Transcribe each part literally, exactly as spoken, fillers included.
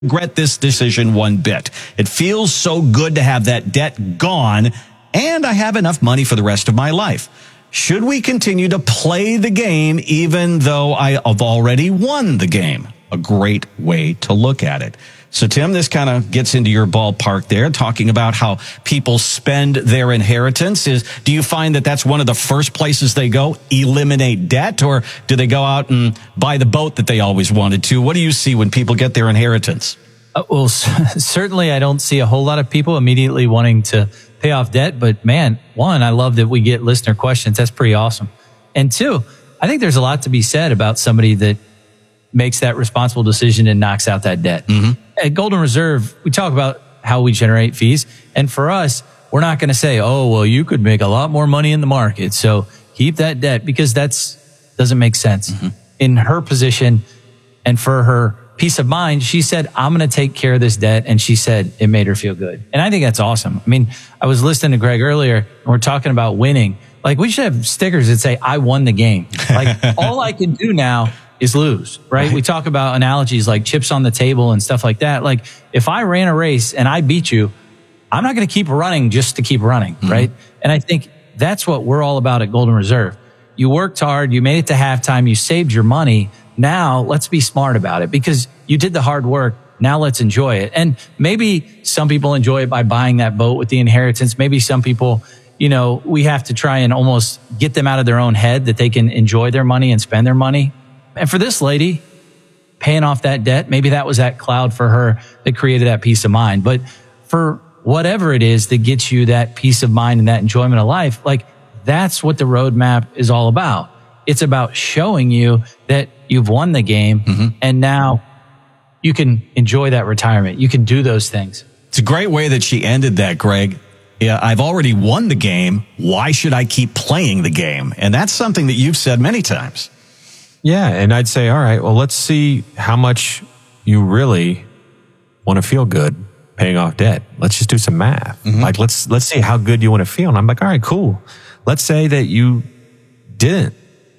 regret this decision one bit. It feels so good to have that debt gone, and I have enough money for the rest of my life. Should we continue to play the game even though I have already won the game? A great way to look at it. So, Tim, this kind of gets into your ballpark there, talking about how people spend their inheritance. Is do you find that that's one of the first places they go, eliminate debt, or do they go out and buy the boat that they always wanted to? What do you see when people get their inheritance? Uh, well, certainly I don't see a whole lot of people immediately wanting to pay off debt. But, man, one, I love that we get listener questions. That's pretty awesome. And two, I think there's a lot to be said about somebody that makes that responsible decision and knocks out that debt. Mm-hmm. At Golden Reserve, we talk about how we generate fees. And for us, we're not going to say, oh, well, you could make a lot more money in the market, so keep that debt, because that's doesn't make sense. Mm-hmm. In her position and for her peace of mind, she said, I'm going to take care of this debt. And she said it made her feel good. And I think that's awesome. I mean, I was listening to Greg earlier, and we're talking about winning. Like, we should have stickers that say, I won the game. Like, all I can do now is lose, right? right? We talk about analogies like chips on the table and stuff like that. Like, if I ran a race and I beat you, I'm not going to keep running just to keep running, mm-hmm. right? And I think that's what we're all about at Golden Reserve. You worked hard, you made it to halftime, you saved your money. Now let's be smart about it, because you did the hard work. Now let's enjoy it. And maybe some people enjoy it by buying that boat with the inheritance. Maybe some people, you know, we have to try and almost get them out of their own head that they can enjoy their money and spend their money. And for this lady, paying off that debt, maybe that was that cloud for her that created that peace of mind. But for whatever it is that gets you that peace of mind and that enjoyment of life, like, that's what the roadmap is all about. It's about showing you that you've won the game, mm-hmm. and now you can enjoy that retirement. You can do those things. It's a great way that she ended that, Greg. Yeah, I've already won the game. Why should I keep playing the game? And that's something that you've said many times. Yeah, and I'd say, all right, well, let's see how much you really want to feel good paying off debt. Let's just do some math. Mm-hmm. Like, let's let's see how good you want to feel. And I'm like, all right, cool. Let's say that you didn't,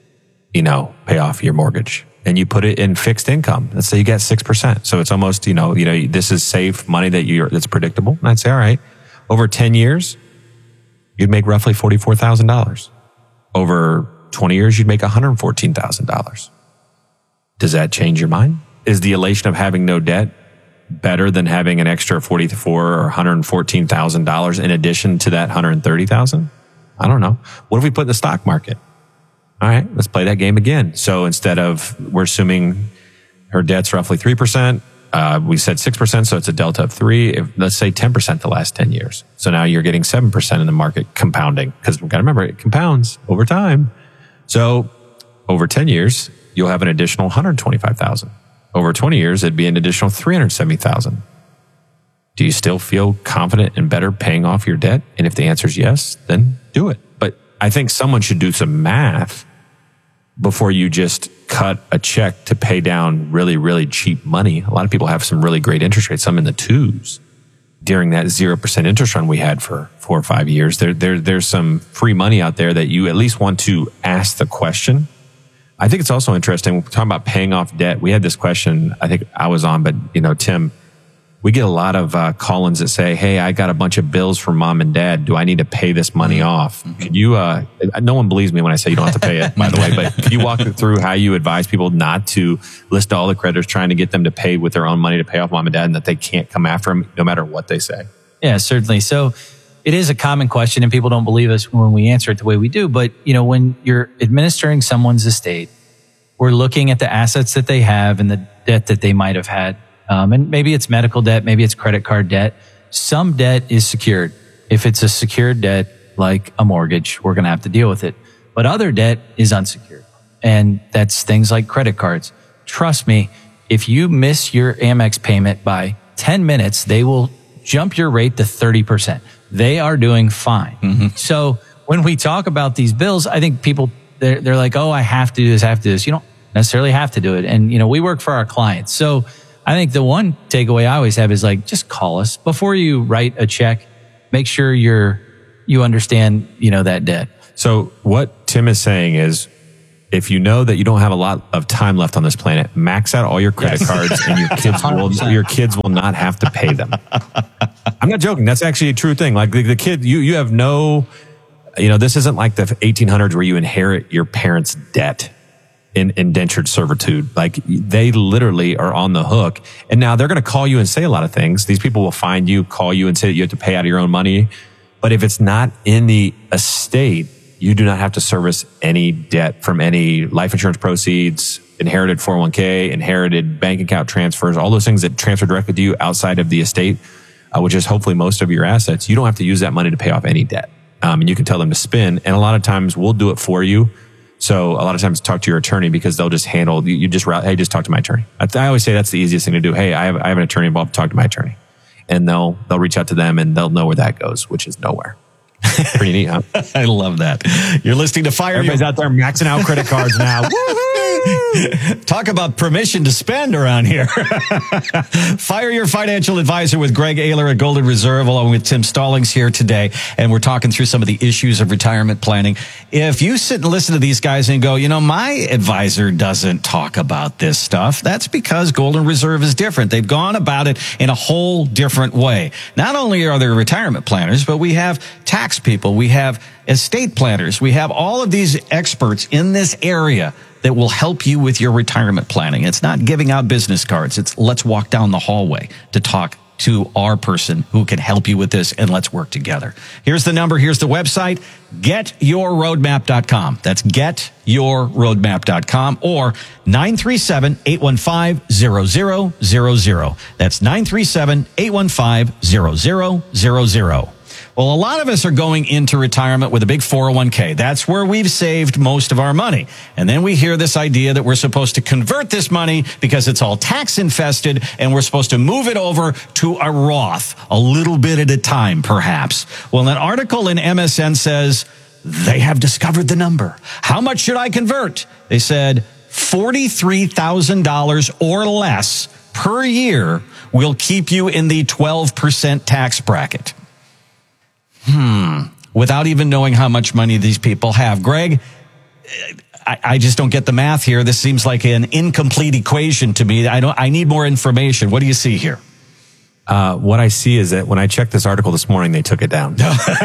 you know, pay off your mortgage and you put it in fixed income. Let's say you get six percent. So it's almost, you know, you know, this is safe money that you're, that's predictable. And I'd say, all right, over ten years, you'd make roughly forty-four thousand dollars. Over twenty years, you'd make one hundred fourteen thousand dollars. Does that change your mind? Is the elation of having no debt better than having an extra forty-four or one hundred fourteen thousand dollars in addition to that one hundred thirty thousand dollars? I don't know. What if we put in the stock market? All right, let's play that game again. So instead of, we're assuming her debt's roughly three percent, uh, we said six percent, so it's a delta of three. If, let's say ten percent the last ten years. So now you're getting seven percent in the market compounding, because we've got to remember, it compounds over time. So over ten years, you'll have an additional one hundred twenty-five thousand dollars. Over twenty years, it'd be an additional three hundred seventy thousand dollars. Do you still feel confident and better paying off your debt? And if the answer is yes, then do it. But I think someone should do some math before you just cut a check to pay down really, really cheap money. A lot of people have some really great interest rates, some in the twos. During that zero percent interest run we had for four or five years, there, there, there's some free money out there that you at least want to ask the question. I think it's also interesting, we're talking about paying off debt. We had this question, I think I was on, but you know, Tim, we get a lot of uh, call-ins that say, hey, I got a bunch of bills from mom and dad. Do I need to pay this money mm-hmm. off? Mm-hmm. Could you, uh, no one believes me when I say you don't have to pay it, by the way, but could you walk through how you advise people not to list all the creditors, trying to get them to pay with their own money to pay off mom and dad, and that they can't come after them no matter what they say? Yeah, certainly. So it is a common question, and people don't believe us when we answer it the way we do. But, you know, when you're administering someone's estate, we're looking at the assets that they have and the debt that they might have had. Um, and maybe it's medical debt, maybe it's credit card debt. Some debt is secured. If it's a secured debt, like a mortgage, we're going to have to deal with it. But other debt is unsecured. And that's things like credit cards. Trust me, if you miss your Amex payment by ten minutes, they will jump your rate to thirty percent. They are doing fine. Mm-hmm. So when we talk about these bills, I think people, they're, they're like, oh, I have to do this, I have to do this. You don't necessarily have to do it. And, you know, we work for our clients. So I think the one takeaway I always have is like, just call us before you write a check. Make sure you're, you understand, you know, that debt. So what Tim is saying is, if you know that you don't have a lot of time left on this planet, max out all your credit yes. cards and your kids will your kids will not have to pay them. I'm not joking. That's actually a true thing. Like the, the kid, you you have no, you know, this isn't like the eighteen hundreds where you inherit your parents' debt in indentured servitude. Like they literally are on the hook. And now they're going to call you and say a lot of things. These people will find you, call you and say that you have to pay out of your own money. But if it's not in the estate, you do not have to service any debt from any life insurance proceeds, inherited four oh one k, inherited bank account transfers, all those things that transfer directly to you outside of the estate, uh, which is hopefully most of your assets. You don't have to use that money to pay off any debt. Um, and you can tell them to spend. And a lot of times we'll do it for you. So a lot of times talk to your attorney because they'll just handle, you, you just, hey, just talk to my attorney. I, I always say that's the easiest thing to do. Hey, I have, I have an attorney involved, talk to my attorney. And they'll, they'll reach out to them and they'll know where that goes, which is nowhere. Pretty neat, huh? I love that. You're listening to Fire. Everybody's your- out there maxing out credit cards now. Talk about permission to spend around here. Fire your financial advisor with Greg Ayler at Golden Reserve, along with Tim Stallings here today. And we're talking through some of the issues of retirement planning. If you sit and listen to these guys and go, you know, my advisor doesn't talk about this stuff, that's because Golden Reserve is different. They've gone about it in a whole different way. Not only are there retirement planners, but we have tax people, we have estate planners, we have all of these experts in this area that will help you with your retirement planning. It's not giving out business cards. It's let's walk down the hallway to talk to our person who can help you with this, and let's work together. Here's the number. Here's the website, get your roadmap dot com. That's get your roadmap dot com or nine three seven, eight one five, zero zero zero zero. That's nine three seven, eight one five, zero zero zero zero. Well, a lot of us are going into retirement with a big four oh one k. That's where we've saved most of our money. And then we hear this idea that we're supposed to convert this money because it's all tax infested and we're supposed to move it over to a Roth a little bit at a time, perhaps. Well, an article in M S N says they have discovered the number. How much should I convert? They said forty-three thousand dollars or less per year will keep you in the twelve percent tax bracket. Hmm. Without even knowing how much money these people have. Greg, I, I just don't get the math here. This seems like an incomplete equation to me. I don't, I need more information. What do you see here? Uh, what I see is that when I checked this article this morning, they took it down. um,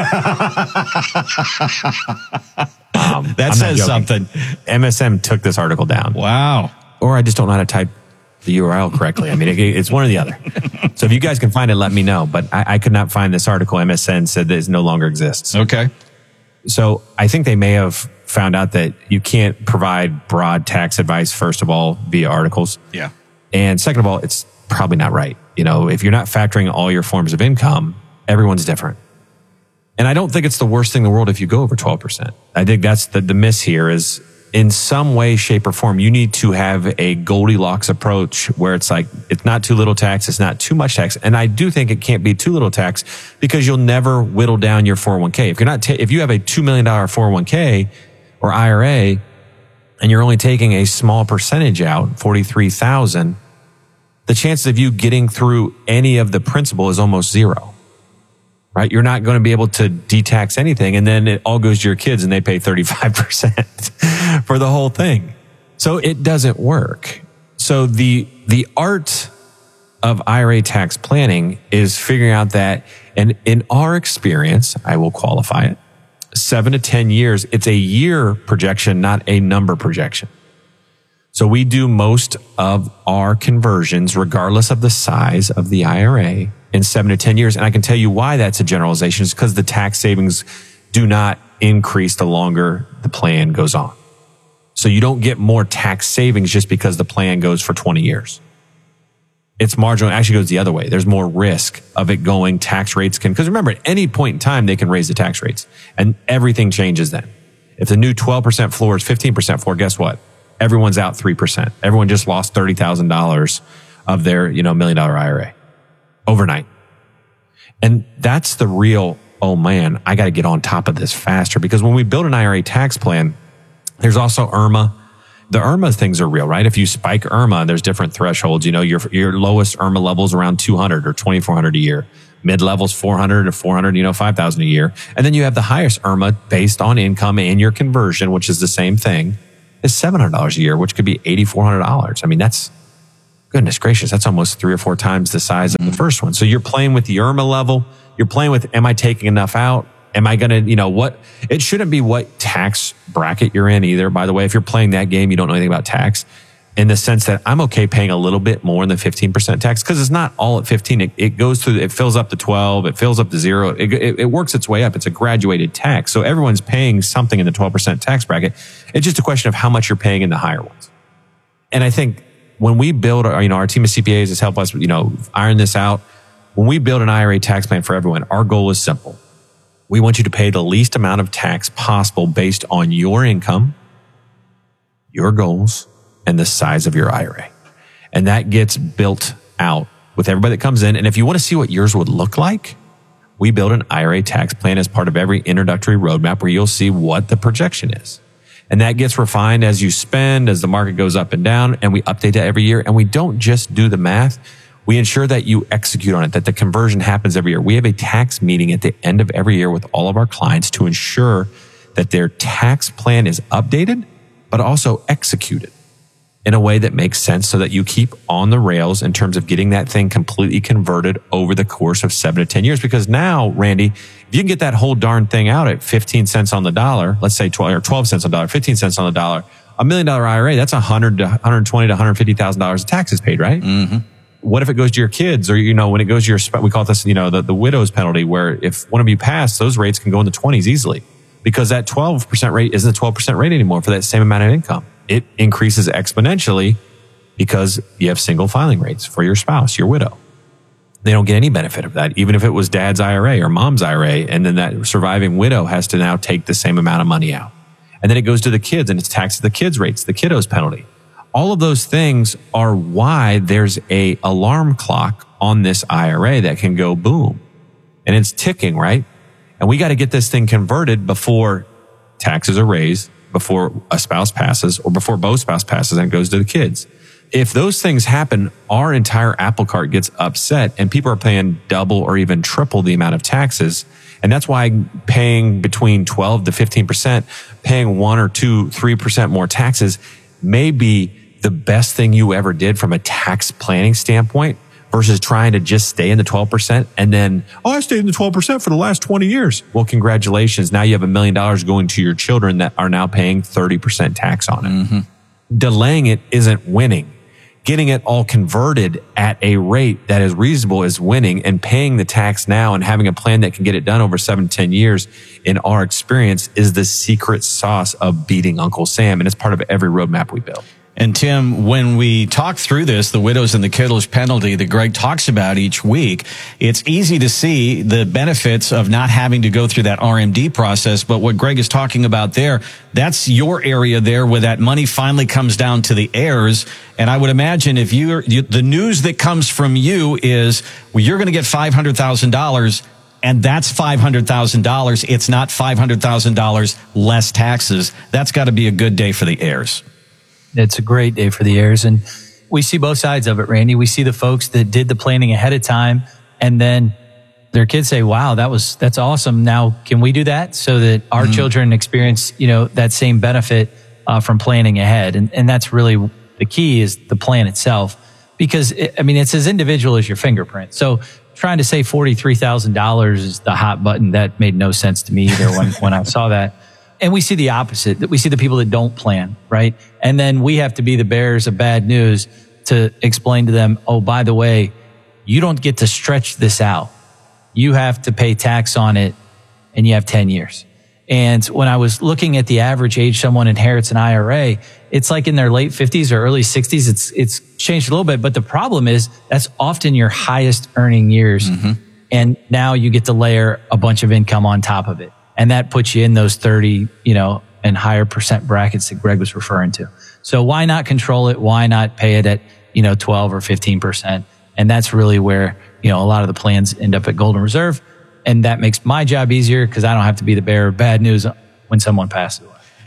that says something. M S M took this article down. Wow. Or I just don't know how to type the U R L correctly. I mean, it, it's one or the other. So if you guys can find it, let me know. But I, I could not find this article. M S N said that it no longer exists. Okay. So I think they may have found out that you can't provide broad tax advice, first of all, via articles. Yeah. And second of all, it's probably not right. You know, if you're not factoring all your forms of income, everyone's different. And I don't think it's the worst thing in the world if you go over twelve percent. I think that's the, the miss here is in some way, shape, or form, you need to have a Goldilocks approach where it's like, it's not too little tax, it's not too much tax. And I do think it can't be too little tax because you'll never whittle down your four oh one k. If you're not, ta- if you have a two million dollars four oh one k or I R A and you're only taking a small percentage out, forty-three thousand, the chances of you getting through any of the principal is almost zero. Right? You're not going to be able to de-tax anything. And then it all goes to your kids and they pay thirty-five percent for the whole thing. So it doesn't work. So the, the art of I R A tax planning is figuring out that, and in our experience, I will qualify it, seven to ten years, it's a year projection, not a number projection. So we do most of our conversions, regardless of the size of the I R A, in seven to ten years. And I can tell you why that's a generalization is because the tax savings do not increase the longer the plan goes on. So you don't get more tax savings just because the plan goes for twenty years. It's marginal. It actually goes the other way. There's more risk of it going. Tax rates can, because remember, at any point in time, they can raise the tax rates and everything changes then. If the new twelve percent floor is fifteen percent floor, guess what? Everyone's out three percent. Everyone just lost thirty thousand dollars of their, you know, million dollar I R A overnight. And that's the real, oh man, I got to get on top of this faster, because when we build an I R A tax plan, there's also IRMA. The IRMA things are real, right? If you spike IRMA, there's different thresholds. You know, your, your lowest IRMA level is around two hundred or twenty-four hundred a year. Mid levels four hundred or four hundred, you know, five thousand a year. And then you have the highest IRMA based on income and your conversion, which is the same thing. is seven hundred dollars a year, which could be eight thousand four hundred dollars. I mean, that's, goodness gracious, that's almost three or four times the size of the first one. So you're playing with the I R M A level. You're playing with, am I taking enough out? Am I going to, you know, what, it shouldn't be what tax bracket you're in either. By the way, if you're playing that game, you don't know anything about tax, in the sense that I'm okay paying a little bit more than fifteen percent tax, because it's not all at fifteen. It, it goes through, it fills up to twelve, it fills up to zero. It, it, it works its way up. It's a graduated tax. So everyone's paying something in the twelve percent tax bracket. It's just a question of how much you're paying in the higher ones. And I think when we build, our, you know, our team of C P As has helped us, you know, iron this out. When we build an I R A tax plan for everyone, our goal is simple. We want you to pay the least amount of tax possible based on your income, your goals, and the size of your I R A. And that gets built out with everybody that comes in. And if you want to see what yours would look like, we build an I R A tax plan as part of every introductory roadmap where you'll see what the projection is. And that gets refined as you spend, as the market goes up and down, and we update that every year. And we don't just do the math. We ensure that you execute on it, that the conversion happens every year. We have a tax meeting at the end of every year with all of our clients to ensure that their tax plan is updated, but also executed in a way that makes sense so that you keep on the rails in terms of getting that thing completely converted over the course of seven to ten years. Because now, Randy, if you can get that whole darn thing out at fifteen cents on the dollar, let's say twelve or twelve cents on the dollar, fifteen cents on the dollar, a million dollar I R A, that's one hundred to one hundred twenty to one hundred fifty thousand dollars of taxes paid, right? Mm-hmm. What if it goes to your kids, or, you know, when it goes to your, we call this, you know, the, the widow's penalty, where if one of you pass, those rates can go in the twenties easily, because that twelve percent rate isn't a twelve percent rate anymore for that same amount of income. It increases exponentially because you have single filing rates for your spouse, your widow. They don't get any benefit of that, even if it was dad's I R A or mom's I R A, and then that surviving widow has to now take the same amount of money out. And then it goes to the kids, and it's taxed at the kids' rates, the kiddo's penalty. All of those things are why there's a alarm clock on this I R A that can go boom. And it's ticking, right? And we got to get this thing converted before taxes are raised, before a spouse passes, or before both spouse passes and it goes to the kids. If those things happen, our entire apple cart gets upset and people are paying double or even triple the amount of taxes. And that's why paying between twelve to fifteen percent, paying one or two, three percent more taxes may be the best thing you ever did from a tax planning standpoint, versus trying to just stay in the twelve percent and then, oh, I stayed in the twelve percent for the last twenty years. Well, congratulations. Now you have a million dollars going to your children that are now paying thirty percent tax on it. Mm-hmm. Delaying it isn't winning. Getting it all converted at a rate that is reasonable is winning, and paying the tax now and having a plan that can get it done over seven to ten years, in our experience, is the secret sauce of beating Uncle Sam. And it's part of every roadmap we build. And Tim, when we talk through this, the widows and the kiddos penalty that Greg talks about each week, it's easy to see the benefits of not having to go through that R M D process. But what Greg is talking about there, that's your area there where that money finally comes down to the heirs. And I would imagine if you're, you, the news that comes from you is, well, you're going to get five hundred thousand dollars. And that's five hundred thousand dollars. It's not five hundred thousand dollars less taxes. That's got to be a good day for the heirs. It's a great day for the heirs. And we see both sides of it, Randy. We see the folks that did the planning ahead of time, and then their kids say, wow, that was, that's awesome. Now, can we do that so that our mm-hmm. children experience, you know, that same benefit uh, from planning ahead? And, and that's really the key, is the plan itself, because it, I mean, it's as individual as your fingerprint. So trying to say forty-three thousand dollars is the hot button, that made no sense to me either when, when I saw that. And we see the opposite, that we see the people that don't plan, right? And then we have to be the bearers of bad news to explain to them, oh, by the way, you don't get to stretch this out. You have to pay tax on it, and you have ten years. And when I was looking at the average age someone inherits an I R A, it's like in their late fifties or early sixties. It's, it's changed a little bit, but the problem is that's often your highest earning years. Mm-hmm. And now you get to layer a bunch of income on top of it. And that puts you in those thirty, you know, and higher percent brackets that Greg was referring to. So why not control it? Why not pay it at, you know, twelve or fifteen percent? And that's really where, you know, a lot of the plans end up at Golden Reserve. And that makes my job easier because I don't have to be the bearer of bad news when someone passes away.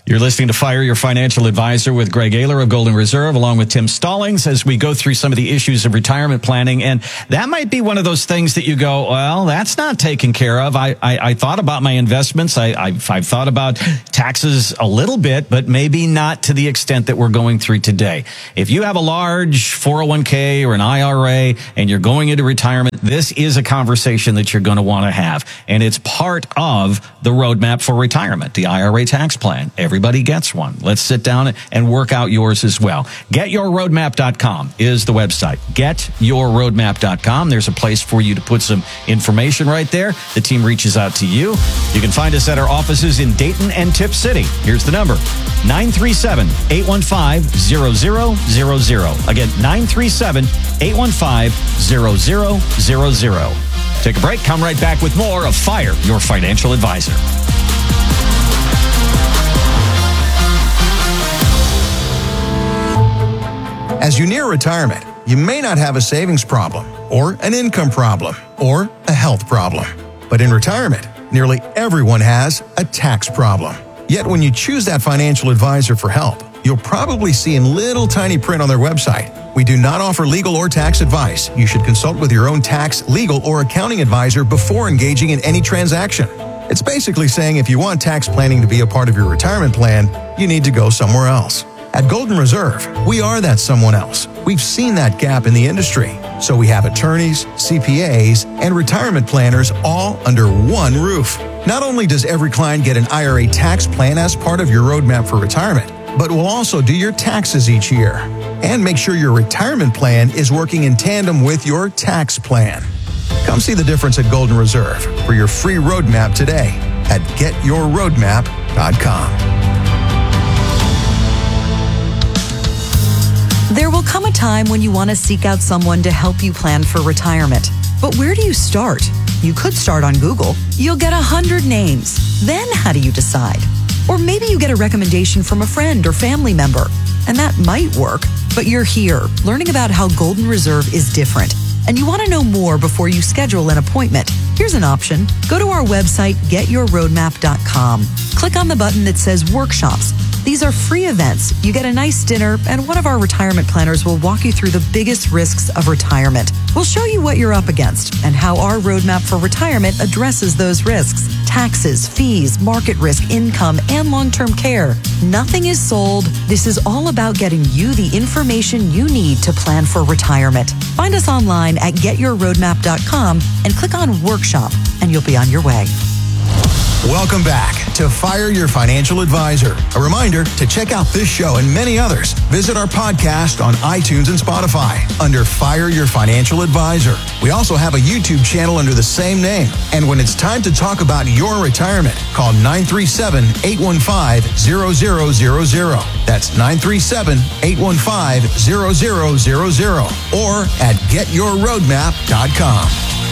You're listening to Fire Your Financial Advisor with Greg Ayler of Golden Reserve, along with Tim Stallings, as we go through some of the issues of retirement planning. And that might be one of those things that you go, well, that's not taken care of. I, I, I thought about my investments. I, I've, I've thought about taxes a little bit, but maybe not to the extent that we're going through today. If you have a large four oh one k or an I R A and you're going into retirement, this is a conversation that you're going to want to have. And it's part of the roadmap for retirement, the I R A tax plan. Everybody gets one. Let's sit down and work out yours as well. get your roadmap dot com is the website. get your roadmap dot com. There's a place for you to put some information right there. The team reaches out to you. You can find us at our offices in Dayton and Tip City. Here's the number, nine three seven, eight one five, zero zero zero zero. Again, nine three seven, eight one five, zero zero zero zero. Take a break. Come right back with more of Fire Your Financial Advisor. As you near retirement, you may not have a savings problem, or an income problem, or a health problem. But in retirement, nearly everyone has a tax problem. Yet when you choose that financial advisor for help, you'll probably see in little tiny print on their website, "We do not offer legal or tax advice. You should consult with your own tax, legal, or accounting advisor before engaging in any transaction." It's basically saying if you want tax planning to be a part of your retirement plan, you need to go somewhere else. At Golden Reserve, we are that someone else. We've seen that gap in the industry. So we have attorneys, C P As, and retirement planners all under one roof. Not only does every client get an I R A tax plan as part of your roadmap for retirement, but we'll also do your taxes each year and make sure your retirement plan is working in tandem with your tax plan. Come see the difference at Golden Reserve for your free roadmap today at get your roadmap dot com. There will come a time when you want to seek out someone to help you plan for retirement. But where do you start? You could start on Google. You'll get a hundred names. Then how do you decide? Or maybe you get a recommendation from a friend or family member, and that might work, but you're here learning about how Golden Reserve is different, and you want to know more before you schedule an appointment. Here's an option. Go to our website, get your roadmap dot com. Click on the button that says Workshops. These are free events. You get a nice dinner, and one of our retirement planners will walk you through the biggest risks of retirement. We'll show you what you're up against and how our roadmap for retirement addresses those risks. Taxes, fees, market risk, income, and long-term care. Nothing is sold. This is all about getting you the information you need to plan for retirement. Find us online at get your roadmap dot com and click on Workshop, and you'll be on your way. Welcome back to Fire Your Financial Advisor. A reminder to check out this show and many others. Visit our podcast on iTunes and Spotify under Fire Your Financial Advisor. We also have a YouTube channel under the same name. And when it's time to talk about your retirement, call nine three seven, eight one five, zero zero zero zero. That's nine three seven, eight one five, zero zero zero zero or at get your roadmap dot com.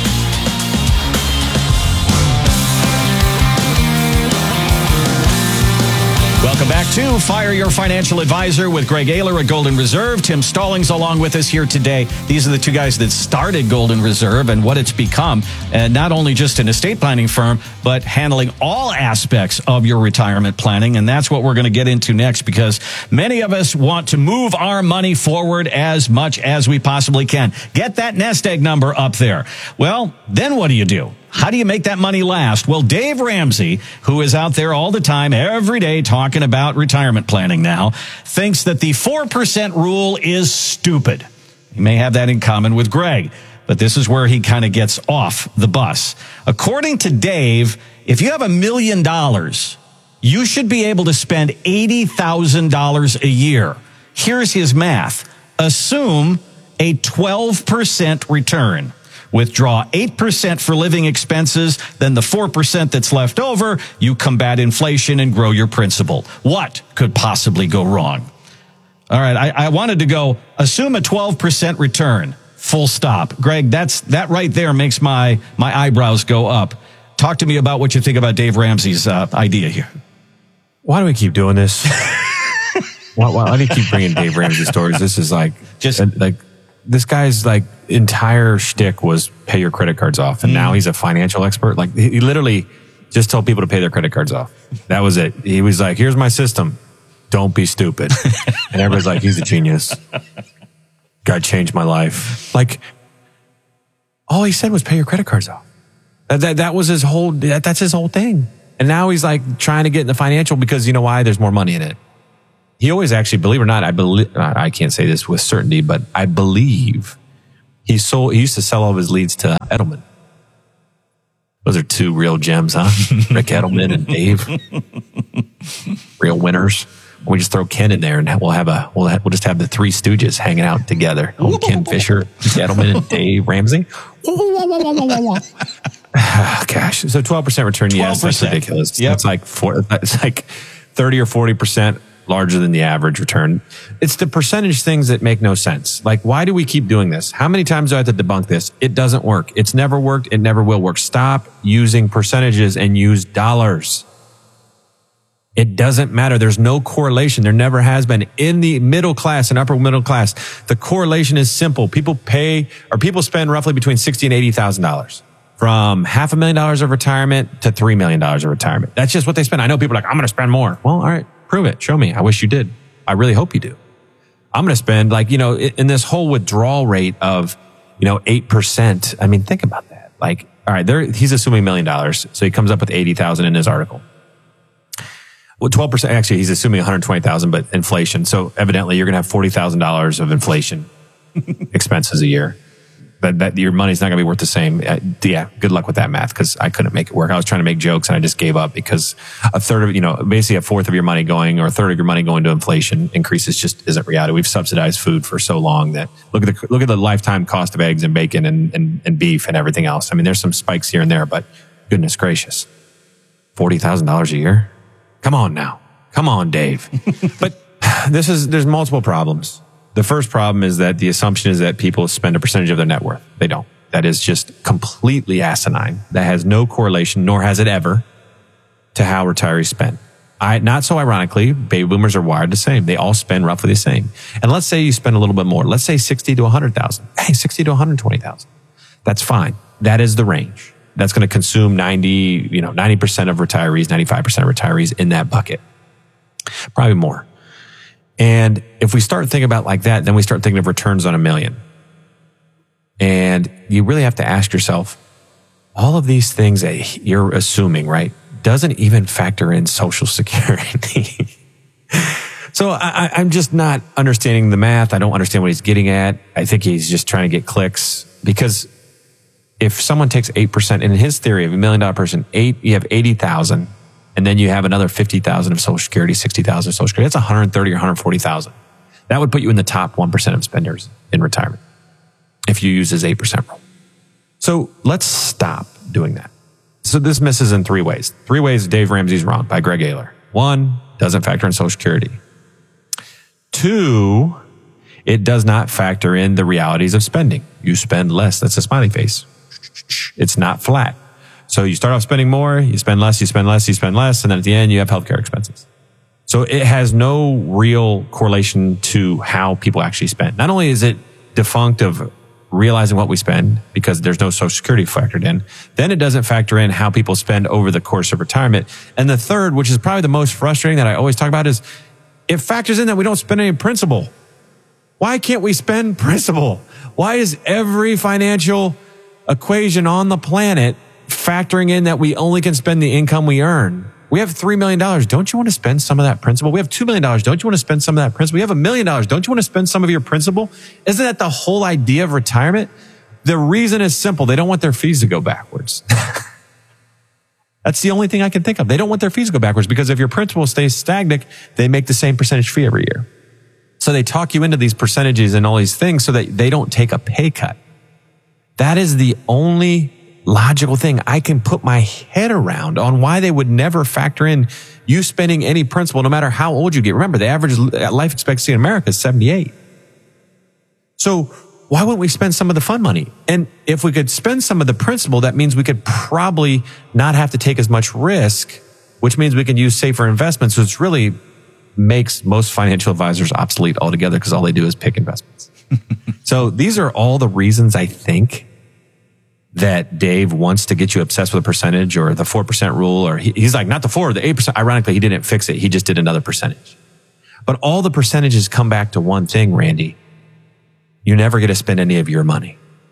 Welcome back to Fire Your Financial Advisor with Greg Ayler at Golden Reserve. Tim Stallings along with us here today. These are the two guys that started Golden Reserve and what it's become. And not only just an estate planning firm, but handling all aspects of your retirement planning. And that's what we're going to get into next, because many of us want to move our money forward as much as we possibly can. Get that nest egg number up there. Well, then what do you do? How do you make that money last? Well, Dave Ramsey, who is out there all the time, every day, talking about retirement planning now, thinks that the four percent rule is stupid. He may have that in common with Greg, but this is where he kind of gets off the bus. According to Dave, if you have a million dollars, you should be able to spend eighty thousand dollars a year. Here's his math. Assume a twelve percent return. Withdraw eight percent for living expenses, then the four percent that's left over, you combat inflation and grow your principal. What could possibly go wrong? All right, I, I wanted to go, assume a twelve percent return, full stop. Greg, that's that right there makes my, my eyebrows go up. Talk to me about what you think about Dave Ramsey's uh, idea here. Why do we keep doing this? why, why do you keep bringing Dave Ramsey stories? This is like, just like, this guy's like entire shtick was pay your credit cards off. And mm. now he's a financial expert. Like he literally Just told people to pay their credit cards off. That was it. He was like, here's my system. Don't be stupid. And everybody's like, he's a genius. God changed my life. Like, all he said was pay your credit cards off. That, that, that was his whole, that, that's his whole thing. And now he's like trying to get in the financial because you know why? There's more money in it. He always actually, believe it or not, I believe, I can't say this with certainty, but I believe he sold, he used to sell all of his leads to Edelman. Those are two real gems, huh? Rick Edelman and Dave. Real winners. We just throw Ken in there and we'll have a, we'll, have, we'll just have the three stooges hanging out together. Oh, Ken Fisher, Edelman, and Dave Ramsey. Gosh. So twelve percent return. Yes, that's ridiculous. Yep. It's like four, it's like thirty or forty percent larger than the average return. It's the percentage things that make no sense. Like, why do we keep doing this? How many times do I have to debunk this? It doesn't work. It's never worked. It never will work. Stop using percentages and use dollars. It doesn't matter. There's no correlation. There never has been. In the middle class and upper middle class, the correlation is simple. People pay, or people spend roughly between sixty thousand dollars and eighty thousand dollars. From half a million dollars of retirement to three million dollars of retirement. That's just what they spend. I know people are like, I'm going to spend more. Well, all right, prove it. Show me. I wish you did. I really hope you do. I'm going to spend like, you know, in this whole withdrawal rate of, you know, eight percent. I mean, think about that. Like, all right, there, he's assuming a million dollars. So he comes up with eighty thousand in his article. Well, twelve percent, actually, he's assuming one hundred twenty thousand, but inflation. So evidently you're going to have forty thousand dollars of inflation expenses a year. But that your money's not going to be worth the same. Uh, yeah, good luck with that math because I couldn't make it work. I was trying to make jokes and I just gave up because a third of, you know, basically a fourth of your money going or a third of your money going to inflation increases just isn't reality. We've subsidized food for so long that look at the look at the lifetime cost of eggs and bacon and, and, and beef and everything else. I mean, there's some spikes here and there, but goodness gracious, forty thousand dollars a year? Come on now. Come on, Dave. But this is, there's multiple problems. The first problem is that the assumption is that people spend a percentage of their net worth. They don't. That is just completely asinine. That has no correlation, nor has it ever, to how retirees spend. I, not so ironically, baby boomers are wired the same. They all spend roughly the same. And let's say you spend a little bit more. Let's say sixty to one hundred thousand. Hey, sixty to one hundred twenty thousand. That's fine. That is the range. That's going to consume ninety, you know, ninety percent of retirees, ninety-five percent of retirees in that bucket. Probably more. And if we start thinking about like that, then we start thinking of returns on a million. And you really have to ask yourself, all of these things that you're assuming, right, doesn't even factor in Social Security. So I, I'm just not understanding the math. I don't understand what he's getting at. I think he's just trying to get clicks because if someone takes eight percent in his theory of a million dollar person, eight, you have eighty thousand. And then you have another fifty thousand of Social Security, sixty thousand of Social Security. That's one hundred thirty or one hundred forty thousand. That would put you in the top one percent of spenders in retirement if you use his eight percent rule. So let's stop doing that. So this misses in three ways. Three ways Dave Ramsey's wrong by Greg Ayler. One, doesn't factor in Social Security. Two, it does not factor in the realities of spending. You spend less. That's a smiley face. It's not flat. So you start off spending more, you spend less, you spend less, you spend less, and then at the end you have healthcare expenses. So it has no real correlation to how people actually spend. Not only is it defunct of realizing what we spend because there's no Social Security factored in, then it doesn't factor in how people spend over the course of retirement. And the third, which is probably the most frustrating that I always talk about, is it factors in that we don't spend any principal. Why can't we spend principal? Why is every financial equation on the planet factoring in that we only can spend the income we earn? We have three million dollars. Don't you want to spend some of that principal? We have two million dollars. Don't you want to spend some of that principal? We have a million dollars. Don't you want to spend some of your principal? Isn't that the whole idea of retirement? The reason is simple. They don't want their fees to go backwards. That's the only thing I can think of. They don't want their fees to go backwards because if your principal stays stagnant, they make the same percentage fee every year. So they talk you into these percentages and all these things so that they don't take a pay cut. That is the only logical thing I can put my head around on why they would never factor in you spending any principal, no matter how old you get. Remember, the average life expectancy in America is seventy-eight. So why wouldn't we spend some of the fun money? And if we could spend some of the principal, that means we could probably not have to take as much risk, which means we can use safer investments, which really makes most financial advisors obsolete altogether because all they do is pick investments. So these are all the reasons I think that Dave wants to get you obsessed with a percentage or the four percent rule, or he, he's like, not the four, the eight percent. Ironically, he didn't fix it. He just did another percentage. But all the percentages come back to one thing, Randy. You never get to spend any of your money.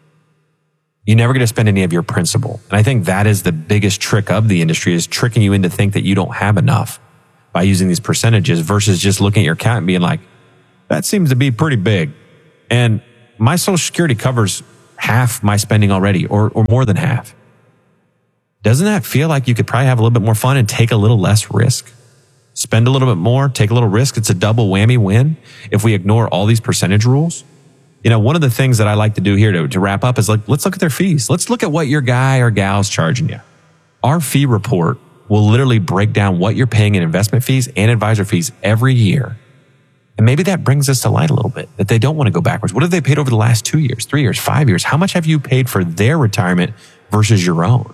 You never get to spend any of your principal. And I think that is the biggest trick of the industry, is tricking you into think that you don't have enough by using these percentages versus just looking at your account and being like, that seems to be pretty big. And my Social Security covers half my spending already, or, or more than half. Doesn't that feel like you could probably have a little bit more fun and take a little less risk? Spend a little bit more, take a little risk. It's a double whammy win if we ignore all these percentage rules. You know, one of the things that I like to do here to, to wrap up is like, let's look at their fees. Let's look at what your guy or gal's charging you. Our fee report will literally break down what you're paying in investment fees and advisor fees every year. And maybe that brings us to light a little bit, that they don't want to go backwards. What have they paid over the last two years, three years, five years? How much have you paid for their retirement versus your own?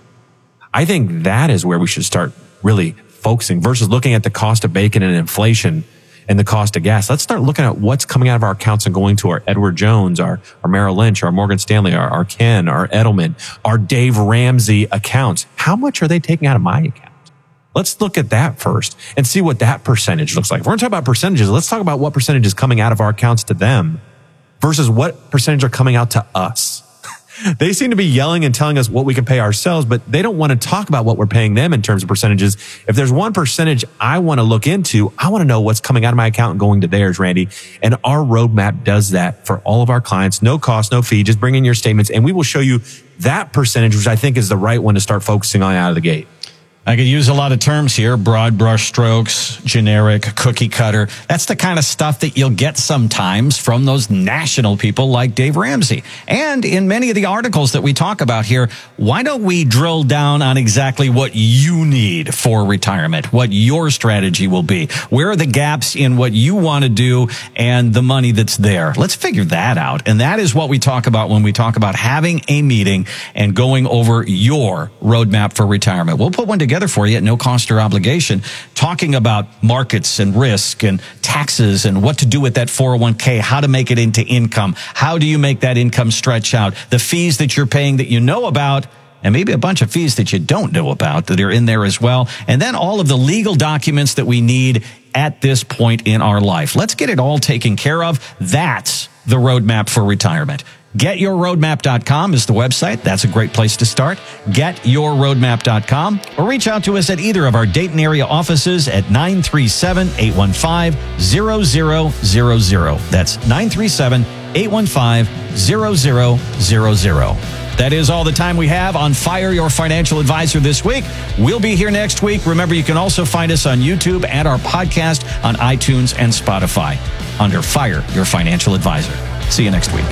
I think that is where we should start really focusing versus looking at the cost of bacon and inflation and the cost of gas. Let's start looking at what's coming out of our accounts and going to our Edward Jones, our, our Merrill Lynch, our Morgan Stanley, our, our Ken, our Edelman, our Dave Ramsey accounts. How much are they taking out of my account? Let's look at that first and see what that percentage looks like. If we're going to talk about percentages, let's talk about what percentage is coming out of our accounts to them versus what percentage are coming out to us. They seem to be yelling and telling us what we can pay ourselves, but they don't want to talk about what we're paying them in terms of percentages. If there's one percentage I want to look into, I want to know what's coming out of my account and going to theirs, Randy. And our roadmap does that for all of our clients. No cost, no fee. Just bring in your statements and we will show you that percentage, which I think is the right one to start focusing on out of the gate. I could use a lot of terms here, broad brush strokes, generic, cookie cutter. That's the kind of stuff that you'll get sometimes from those national people like Dave Ramsey. And in many of the articles that we talk about here, why don't we drill down on exactly what you need for retirement, what your strategy will be? Where are the gaps in what you want to do and the money that's there? Let's figure that out. And that is what we talk about when we talk about having a meeting and going over your roadmap for retirement. We'll put one together for you at no cost or obligation, talking about markets and risk and taxes and what to do with that four oh one k, how to make it into income. How do you make that income stretch out? The fees that you're paying that you know about, and maybe a bunch of fees that you don't know about that are in there as well. And then all of the legal documents that we need at this point in our life. Let's get it all taken care of. That's the roadmap for retirement. get your roadmap dot com is the website. That's a great place to start. get your roadmap dot com or reach out to us at either of our Dayton area offices at nine three seven, eight one five, zero zero zero zero. That's nine three seven, eight one five, zero zero zero zero. That is all the time we have on Fire Your Financial Advisor this week. We'll be here next week. Remember, you can also find us on YouTube and our podcast on iTunes and Spotify under Fire Your Financial Advisor. See you next week.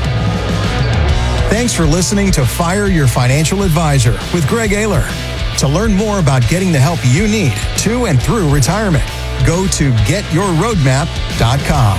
Thanks for listening to Fire Your Financial Advisor with Greg Ayler. To learn more about getting the help you need to and through retirement, go to get your roadmap dot com.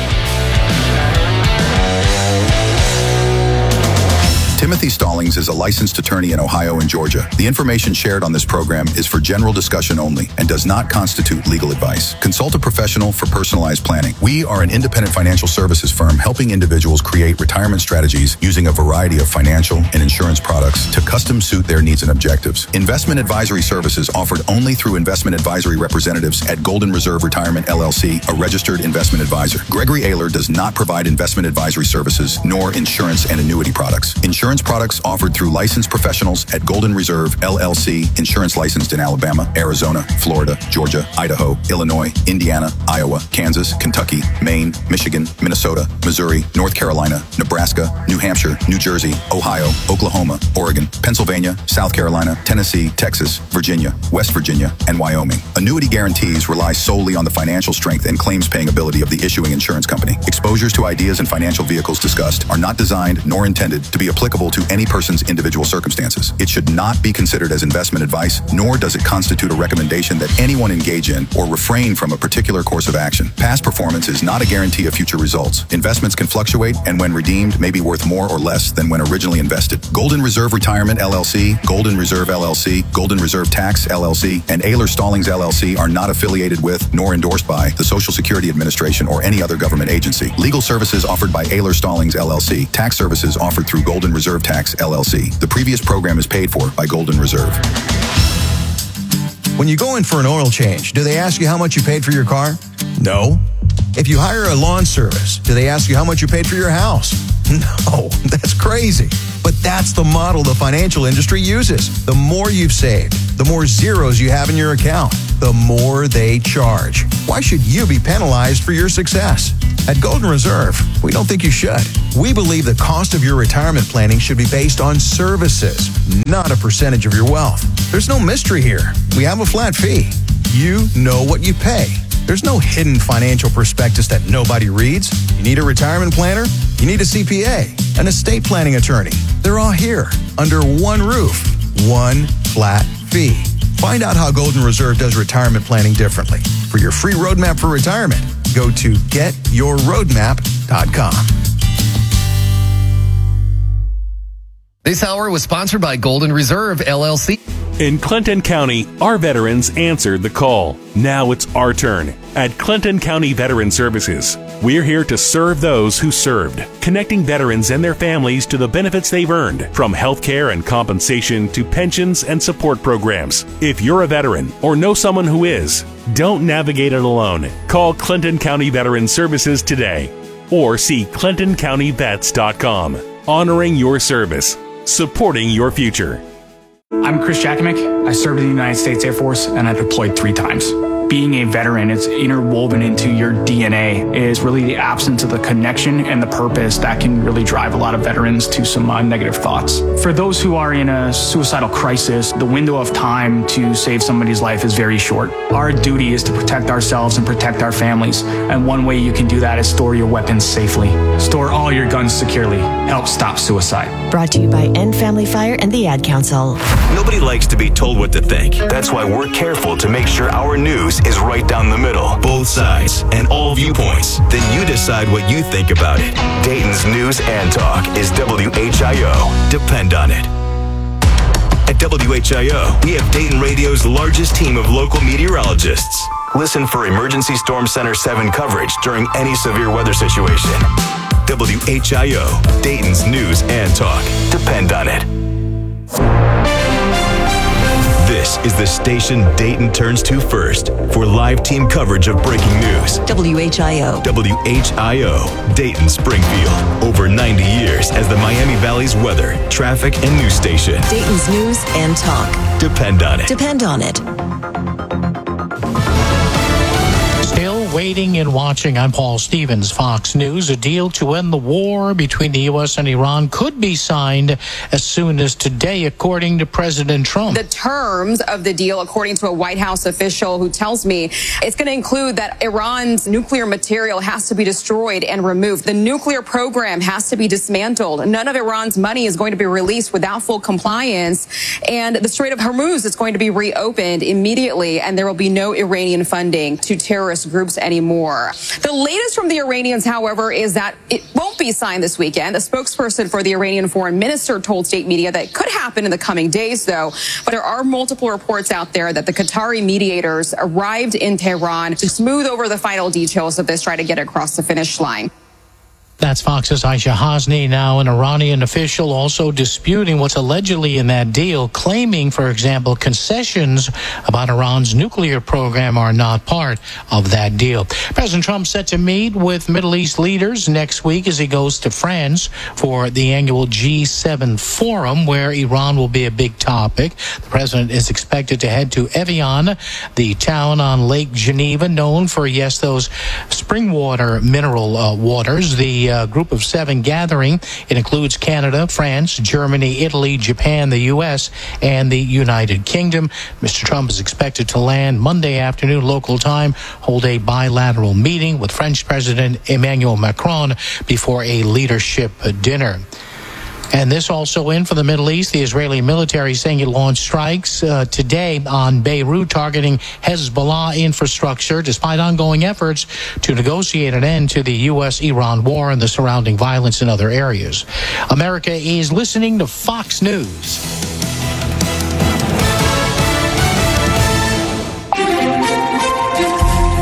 Timothy Stallings is a licensed attorney in Ohio and Georgia. The information shared on this program is for general discussion only and does not constitute legal advice. Consult a professional for personalized planning. We are an independent financial services firm helping individuals create retirement strategies using a variety of financial and insurance products to custom suit their needs and objectives. Investment advisory services offered only through investment advisory representatives at Golden Reserve Retirement L L C, a registered investment advisor. Gregory Ayler does not provide investment advisory services nor insurance and annuity products. Insurance products offered through licensed professionals at Golden Reserve L L C, insurance licensed in Alabama, Arizona, Florida, Georgia, Idaho, Illinois, Indiana, Iowa, Kansas, Kentucky, Maine, Michigan, Minnesota, Missouri, North Carolina, Nebraska, New Hampshire, New Jersey, Ohio, Oklahoma, Oregon, Pennsylvania, South Carolina, Tennessee, Texas, Virginia, West Virginia, and Wyoming. Annuity guarantees rely solely on the financial strength and claims paying ability of the issuing insurance company. Exposures to ideas and financial vehicles discussed are not designed nor intended to be applicable to any person's individual circumstances. It should not be considered as investment advice, nor does it constitute a recommendation that anyone engage in or refrain from a particular course of action. Past performance is not a guarantee of future results. Investments can fluctuate and when redeemed may be worth more or less than when originally invested. Golden Reserve Retirement L L C, Golden Reserve L L C, Golden Reserve Tax L L C, and Ayler Stallings L L C are not affiliated with nor endorsed by the Social Security Administration or any other government agency. Legal services offered by Ayler Stallings L L C. Tax services offered through Golden Reserve Tax L L C. The previous program is paid for by Golden Reserve. When you go in for an oil change, do they ask you how much you paid for your car? No. If you hire a lawn service, do they ask you how much you paid for your house? No, that's crazy. But that's the model the financial industry uses. The more you've saved, the more zeros you have in your account, the more they charge. Why should you be penalized for your success? At Golden Reserve, we don't think you should. We believe the cost of your retirement planning should be based on services, not a percentage of your wealth. There's no mystery here. We have a flat fee. You know what you pay. There's no hidden financial prospectus that nobody reads. You need a retirement planner? You need a C P A, an estate planning attorney. They're all here under one roof, one flat fee. Find out how Golden Reserve does retirement planning differently. For your free roadmap for retirement, go to get your roadmap dot com. This hour was sponsored by Golden Reserve L L C. In Clinton County, our veterans answered the call. Now it's our turn. At Clinton County Veteran Services, we're here to serve those who served, connecting veterans and their families to the benefits they've earned, from health care and compensation to pensions and support programs. If you're a veteran or know someone who is, don't navigate it alone. Call Clinton County Veteran Services today or see clinton county vets dot com. Honoring your service, supporting your future. I'm Chris Jakimick. I served in the United States Air Force and I deployed three times. Being a veteran, it's interwoven into your D N A. It is really the absence of the connection and the purpose that can really drive a lot of veterans to some uh, negative thoughts. For those who are in a suicidal crisis, the window of time to save somebody's life is very short. Our duty is to protect ourselves and protect our families. And one way you can do that is store your weapons safely. Store all your guns securely. Help stop suicide. Brought to you by End Family Fire and the Ad Council. Nobody likes to be told what to think. That's why we're careful to make sure our news is right down the middle, both sides, and all viewpoints. Then you decide what you think about it. Dayton's News and Talk is W H I O. Depend on it. At W H I O, we have Dayton Radio's largest team of local meteorologists. Listen for Emergency Storm Center seven coverage during any severe weather situation. W H I O, Dayton's News and Talk. Depend on it. This is the station Dayton turns to first for live team coverage of breaking news. W H I O. W H I O, Dayton Springfield. Over ninety years as the Miami Valley's weather, traffic, and news station. Dayton's News and Talk. Depend on it. Depend on it. Still waiting and watching. I'm Paul Stevens, Fox News. A deal to end the war between the U S and Iran could be signed as soon as today, according to President Trump. The terms of the deal, according to a White House official who tells me it's going to include that Iran's nuclear material has to be destroyed and removed. The nuclear program has to be dismantled. None of Iran's money is going to be released without full compliance. And the Strait of Hormuz is going to be reopened immediately, and there will be no Iranian funding to terrorist groups anymore. The latest from the Iranians, however, is that it won't be signed this weekend. A spokesperson for the Iranian foreign minister told state media that it could happen in the coming days, though. But there are multiple reports out there that the Qatari mediators arrived in Tehran to smooth over the final details of this, try to get across the finish line. That's Fox's Aisha Hasni. Now, an Iranian official also disputing what's allegedly in that deal, claiming, for example, concessions about Iran's nuclear program are not part of that deal. President Trump set to meet with Middle East leaders next week as he goes to France for the annual G seven forum, where Iran will be a big topic. The president is expected to head to Evian, the town on Lake Geneva, known for, yes, those spring water mineral uh, waters. The Uh, group of seven gathering. It includes Canada, France, Germany, Italy, Japan, the U S, and the United Kingdom. Mister Trump is expected to land Monday afternoon local time, hold a bilateral meeting with French President Emmanuel Macron before a leadership dinner. And this also in for the Middle East, the Israeli military saying it launched strikes uh, today on Beirut targeting Hezbollah infrastructure, despite ongoing efforts to negotiate an end to the U S Iran war and the surrounding violence in other areas. America is listening to Fox News.